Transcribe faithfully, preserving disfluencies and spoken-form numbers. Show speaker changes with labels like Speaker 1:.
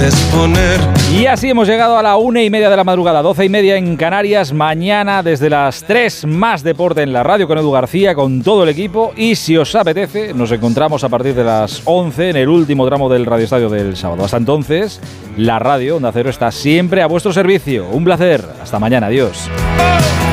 Speaker 1: haces poner.
Speaker 2: Y así hemos llegado a la una y media de la madrugada, doce y media en Canarias. Mañana desde las tres más deporte en la radio con Edu García, con todo el equipo. Y si os apetece, nos encontramos a partir de las once en el último tramo del Radio Estadio del sábado. Hasta entonces, la radio Onda Cero está siempre a vuestro servicio. Un placer. Hasta mañana. Adiós.